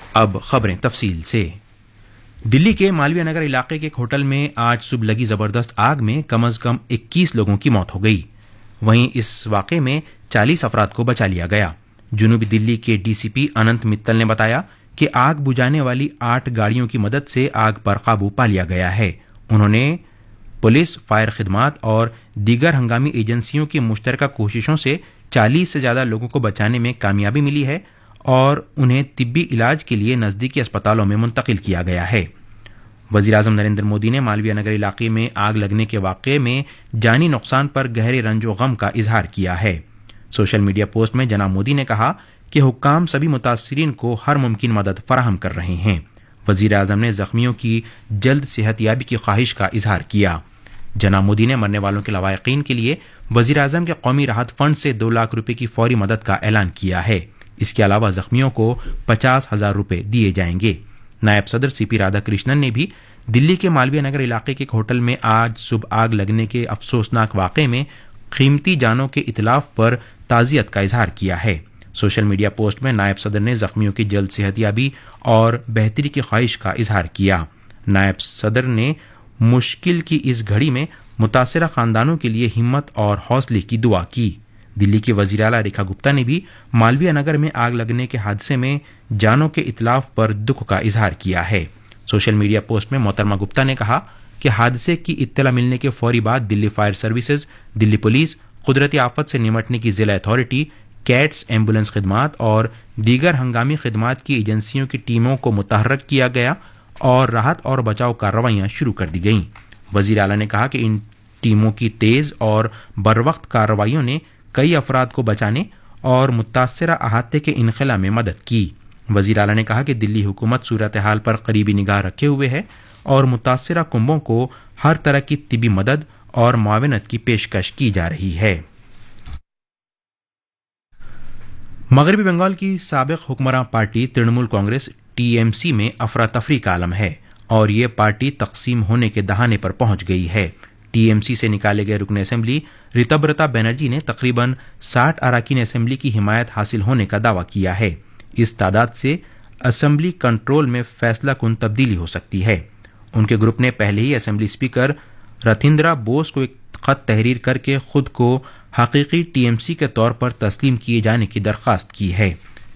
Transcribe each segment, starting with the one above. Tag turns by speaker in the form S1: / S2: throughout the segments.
S1: اب خبریں تفصیل سے۔ دلی کے مالویہ نگر علاقے کے ایک ہوٹل میں آج صبح لگی زبردست آگ میں کم از کم 21 لوگوں کی موت ہو گئی، وہیں اس واقعے میں 40 افراد کو بچا لیا گیا۔ جنوبی دلی کے ڈی سی پی اننت متل نے بتایا کہ آگ بجھانے والی 8 گاڑیوں کی مدد سے آگ پر قابو پا لیا گیا ہے۔ انہوں نے پولیس، فائر خدمات اور دیگر ہنگامی ایجنسیوں کی مشترکہ کوششوں سے 40 سے زیادہ لوگوں کو بچانے میں کامیابی ملی ہے اور انہیں طبی علاج کے لیے نزدیکی اسپتالوں میں منتقل کیا گیا ہے۔ وزیر اعظم نریندر مودی نے مالویہ نگر علاقے میں آگ لگنے کے واقعے میں جانی نقصان پر گہرے رنج و غم کا اظہار کیا ہے۔ سوشل میڈیا پوسٹ میں جناب مودی نے کہا کہ حکام سبھی متاثرین کو ہر ممکن مدد فراہم کر رہے ہیں۔ وزیر اعظم نے زخمیوں کی جلد صحت یابی کی خواہش کا اظہار کیا۔ جناب مودی نے مرنے والوں کے لواحقین کے لیے وزیر اعظم کے قومی راحت فنڈ سے 2 لاکھ روپے کی فوری مدد کا اعلان کیا ہے۔ اس کے علاوہ زخمیوں کو 50,000 روپے دیے جائیں گے۔ نائب صدر سی پی رادھا کرشنن نے بھی دلی کے مالویہ نگر علاقے کے ایک ہوٹل میں آج صبح آگ لگنے کے افسوسناک واقعے میں قیمتی جانوں کے اتلاف پر تعزیت کا اظہار کیا ہے۔ سوشل میڈیا پوسٹ میں نائب صدر نے زخمیوں کی جلد صحت یابی اور بہتری کی خواہش کا اظہار کیا۔ نائب صدر نے مشکل کی اس گھڑی میں متاثرہ خاندانوں کے لیے ہمت اور حوصلے کی دعا کی۔ دلی کی وزیر اعلیٰ ریکھا گپتا نے بھی مالویہ نگر میں آگ لگنے کے حادثے میں جانوں کے اتلاف پر دکھ کا اظہار کیا ہے۔ سوشل میڈیا پوسٹ میں محترمہ گپتا نے کہا کہ حادثے کی اطلاع ملنے کے فوری بعد دلی فائر سروسز، دلی پولیس، قدرتی آفت سے نمٹنے کی ضلع اتھارٹی، کیٹس، ایمبولینس خدمات اور دیگر ہنگامی خدمات کی ایجنسیوں کی ٹیموں کو متحرک کیا گیا اور راحت اور بچاؤ کارروائیاں شروع کر دی گئیں۔ وزیر اعلیٰ نے کہا کہ ان ٹیموں کی تیز اور بروقت کارروائیوں نے کئی افراد کو بچانے اور متاثرہ احاطے کے انخلا میں مدد کی۔ وزیر اعلیٰ نے کہا کہ دلی حکومت صورتحال پر قریبی نگاہ رکھے ہوئے ہے اور متاثرہ کنبوں کو ہر طرح کی طبی مدد اور معاونت کی پیشکش کی جا رہی ہے۔ مغربی بنگال کی سابق حکمراں پارٹی ترنمول کانگریس TMC میں افراتفری کا عالم ہے اور یہ پارٹی تقسیم ہونے کے دہانے پر پہنچ گئی ہے۔ TMC سے نکالے گئے رکن اسمبلی ریتبرتا بنرجی نے تقریباً 60 اراکین اسمبلی کی حمایت حاصل ہونے کا دعویٰ کیا ہے۔ اس تعداد سے اسمبلی کنٹرول میں فیصلہ کن تبدیلی ہو سکتی ہے۔ ان کے گروپ نے پہلے ہی اسمبلی اسپیکر رتھیندرا بوس کو ایک خط تحریر کر کے خود کو حقیقی TMC کے طور پر تسلیم کیے جانے کی درخواست کی ہے۔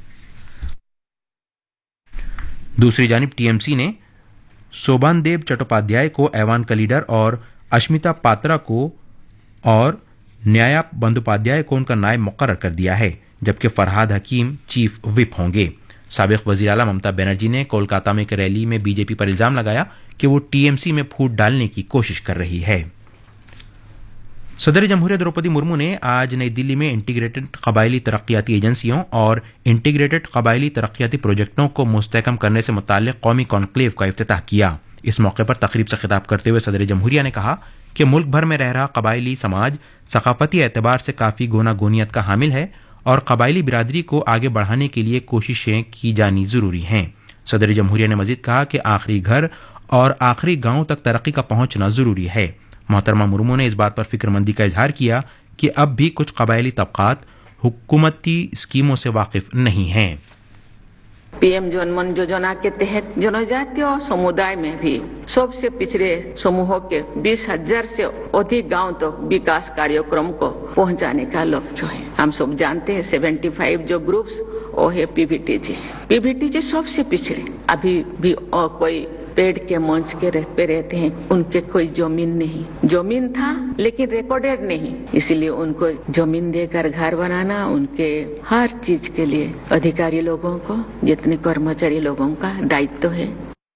S1: دوسری جانب TMC نے سوبان دیو چٹوپادھیائے کو ایوان کا لیڈر اور اشمیتا پاترا کو اور نیایا بندوپادھیائے کو ان کا نائب مقرر کر دیا ہے، جبکہ فرحاد حکیم چیف وپ ہوں گے۔ سابق وزیر اعلیٰ ممتا بنرجی نے کولکاتہ میں ایک ریلی میں BJP پر الزام لگایا کہ وہ TMC میں پھوٹ ڈالنے کی کوشش کر رہی ہے۔ صدر جمہوریہ دروپدی مرمو نے آج نئی دلی میں انٹیگریٹڈ قبائلی ترقیاتی ایجنسیوں اور انٹیگریٹڈ قبائلی ترقیاتی پروجیکٹوں کو مستحکم کرنے سے متعلق قومی کانکلیو کا افتتاح کیا۔ اس موقع پر تقریب سے خطاب کرتے ہوئے صدر جمہوریہ نے کہا کہ ملک بھر میں رہ رہا قبائلی سماج ثقافتی اعتبار سے کافی گونا گونیت کا حامل ہے اور قبائلی برادری کو آگے بڑھانے کے لیے کوششیں کی جانی ضروری ہیں۔ صدر جمہوریہ نے مزید کہا کہ آخری گھر اور آخری گاؤں تک ترقی کا پہنچنا ضروری ہے۔ محترمہ مرمو نے اس بات پر فکر مندی کا اظہار کیا کہ اب بھی کچھ قبائلی طبقات حکومتی اسکیموں سے واقف نہیں ہیں۔
S2: PM जनमन योजना के तहत जनजातीय समुदाय में भी सबसे पिछड़े समूहों के 20,000 से अधिक गांव तक विकास कार्यक्रम को पहुंचाने का लक्ष्य है। हम सब जानते हैं 75 जो ग्रुप्स वो है PVTG सबसे पिछड़े अभी भी कोई पेड़ के मंच के पे रहते हैं, उनके कोई जमीन नहीं, जमीन था लेकिन रिकॉर्डेड नहीं, इसलिए उनको जमीन देकर घर बनाना उनके हर चीज के लिए अधिकारी लोगों को, जितने कर्मचारी लोगों का दायित्व है।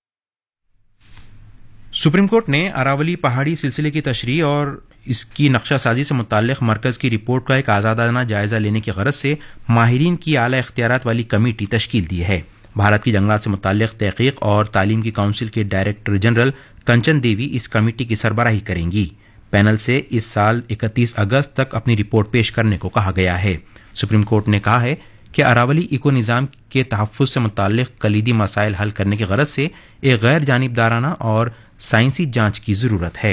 S1: सुप्रीम कोर्ट ने अरावली पहाड़ी सिलसिले की तशरीह और इसकी नक्शा साजी से मुताल्लिक मरकज की रिपोर्ट का एक आज़ादाना जायजा लेने की गरज से माहिरीन की आला इख्तियारात वाली कमेटी तश्कील दी है। भारत की जंगलात से मुताल्लिक तहकीक और तालीम की काउंसिल के डायरेक्टर जनरल कंचन देवी इस कमेटी की सरबराही करेंगी। पैनल से इस साल 31 अगस्त तक अपनी रिपोर्ट पेश करने को कहा गया है। सुप्रीम कोर्ट ने कहा है कि अरावली इको निज़ाम के तहफ़्फ़ुज़ से मुताल्लिक कलीदी मसाइल हल करने की गरज से एक गैर जानिबदाराना और साइंसी जांच की ज़रूरत है।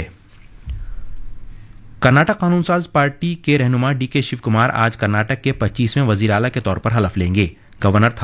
S1: कर्नाटक कानून साज पार्टी के रहनुमा DK शिव कुमार आज कर्नाटक के 25वें वज़ीर आला के तौर पर हलफ लेंगे। गवर्नर